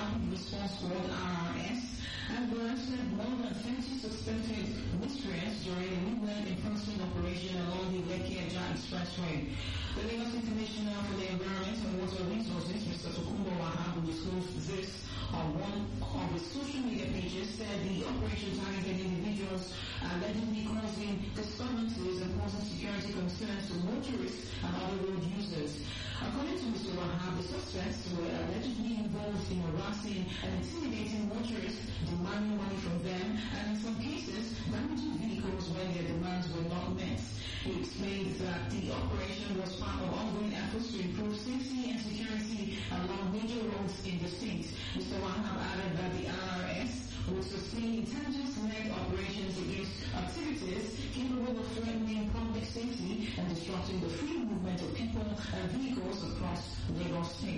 Rapid Response Squad (RRS) and arrested more than 30 suspected miscreants during a midnight enforcement operation along the Lekki-Ajah Expressway. The Lagos Commissioner for the Environment and Water Resources, Mr. Tokunbo Wahab, who disclosed this on one of his social media pages, said the operation targeted individuals allegedly causing disturbances and posing security concerns to motorists and other road users. According to Mr. Wahab, the suspects were allegedly involved in harassing and intimidating motorists, demanding money from them, and in some cases, damaging vehicles when their demands were not met. He explained that the operation was part of ongoing efforts to improve safety and security along major roads in the state. Mr. Wahab added that the RRS will sustain intelligence-led operations against activities capable of threatening public safety and disrupting the free movement of people and vehicles across Lagos State.